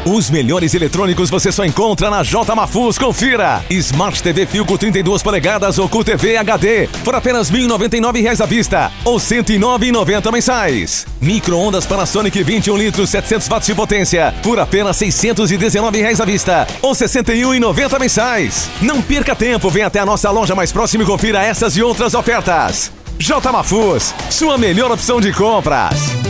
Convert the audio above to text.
Os melhores eletrônicos você só encontra na J Mafuz. Confira! Smart TV Philco 32 polegadas ou Cool TV HD por apenas R$ 1.099 à vista ou R$ 109,90 mensais. Micro-ondas Panasonic 21 litros 700 watts de potência por apenas R$ 619 à vista ou R$ 61,90 mensais. Não perca tempo, venha até a nossa loja mais próxima e confira essas e outras ofertas. J Mafuz, sua melhor opção de compras.